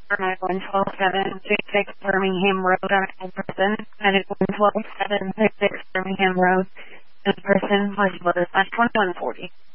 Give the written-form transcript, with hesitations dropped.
Medic 112-766 Birmingham Road on a person. Medic 112-766 Birmingham Road. The person was dispatch 2140.